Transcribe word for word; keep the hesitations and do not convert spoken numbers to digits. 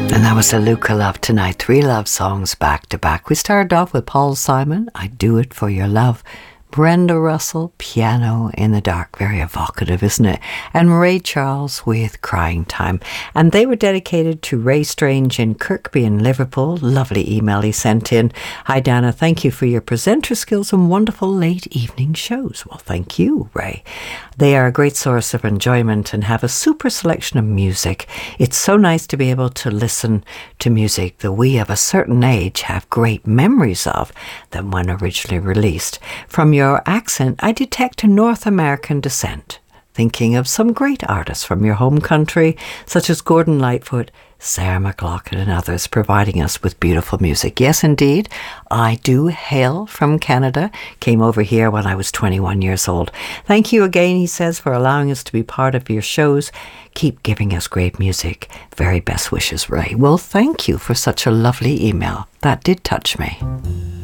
And that was a Luca Love Tonight. Three love songs back to back. We started off with Paul Simon, I Do It For Your Love. Brenda Russell, Piano in the Dark. Very evocative, isn't it? And Ray Charles with Crying Time. And they were dedicated to Ray Strange in Kirkby in Liverpool. Lovely email he sent in. Hi, Dana. Thank you for your presenter skills and wonderful late evening shows. Well, thank you, Ray. They are a great source of enjoyment and have a super selection of music. It's so nice to be able to listen to music that we of a certain age have great memories of than when originally released. From your accent, I detect a North American descent. Thinking of some great artists from your home country, such as Gordon Lightfoot, Sarah McLachlan and others, providing us with beautiful music. Yes, indeed, I do hail from Canada. Came over here when I was twenty-one years old. Thank you again, he says, for allowing us to be part of your shows. Keep giving us great music. Very best wishes, Ray. Well, thank you for such a lovely email. That did touch me.